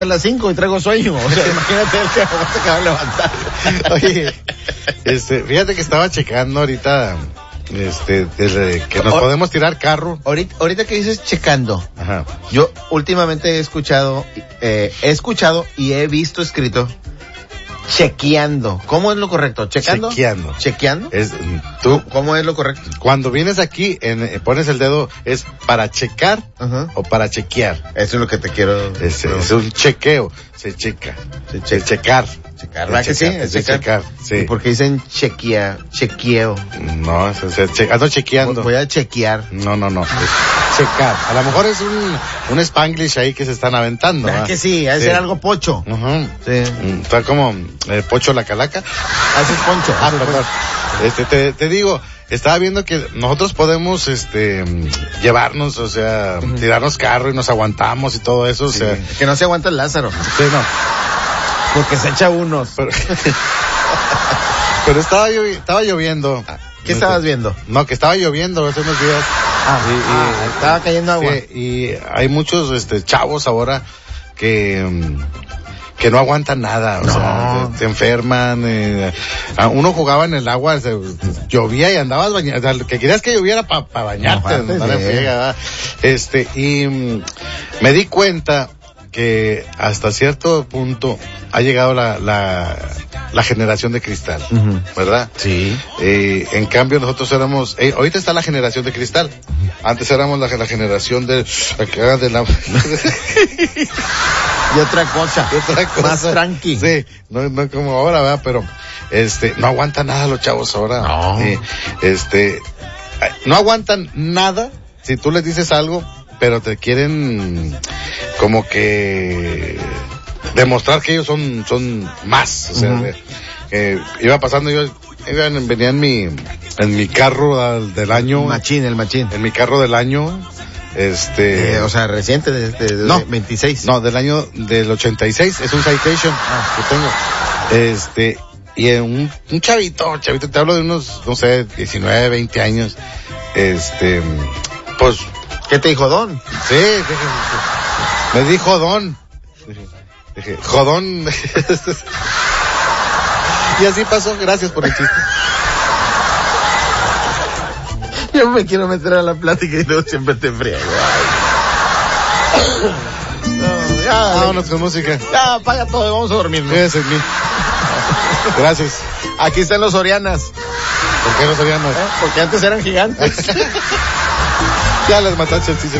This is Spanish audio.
a las 5 y traigo sueño. O sea, imagínate el que vas a acabar levantando. Oye, fíjate que estaba checando ahorita, desde que nos podemos tirar carro. Ahorita que dices checando. Ajá. Yo últimamente he escuchado y he visto escrito chequeando. ¿Cómo es lo correcto? ¿Checando? Chequeando. ¿Chequeando? ¿Cómo es lo correcto? Cuando vienes aquí, pones el dedo, ¿es para checar o para chequear? Eso es lo que te quiero... Es un chequeo, se checa. Se checar. Checar, ¿verdad que sí? Es checar, sí. ¿Y por qué dicen chequeo? No, ando chequeando. Voy a chequear. No, es checar. A lo mejor es un Spanglish ahí que se están aventando. ¿Verdad que sí? Ha de ser algo pocho. Sí. Está como Pocho la Calaca. Ese es Poncho. Perdón. Te digo, estaba viendo que nosotros podemos, llevarnos, o sea, tirarnos carro y nos aguantamos y todo eso, sí. O sea. Que no se aguanta el Lázaro. Sí, no. Porque se echa unos. Pero estaba lloviendo. ¿Qué estabas viendo? No, que estaba lloviendo hace unos días. Estaba cayendo agua. Sí, y hay muchos, chavos ahora que no aguantan nada, o sea, se enferman, uno jugaba en el agua, llovía y andabas bañando, o sea, que querías que lloviera para bañarte, y me di cuenta que hasta cierto punto ha llegado la generación de cristal, ¿verdad? Sí. En cambio nosotros éramos, ahorita está la generación de cristal, antes éramos la generación de la... Y otra cosa. Más tranqui. Sí, no como ahora, ¿verdad? Pero, no aguantan nada los chavos ahora. No. No aguantan nada si tú les dices algo, pero te quieren como que demostrar que ellos son más. O sea, iba pasando venía en mi carro del año. El machín. En mi carro del año. O sea, reciente, no, 26. No, del año del 86, es un Citation que tengo. Y un chavito, te hablo de unos, no sé, 19, 20 años, pues... ¿Qué te dijo Don? Sí, me dijo Don. Dije, jodón. Y así pasó, gracias por el chiste. Yo me quiero meter a la plática y luego siempre te friego. Vámonos con música. Ya, apaga todo y vamos a dormir, ¿no? Quédese en mí. Gracias. Aquí están los Sorianas. ¿Por qué los Sorianas? Porque antes eran gigantes. Ya les mataste el chiste.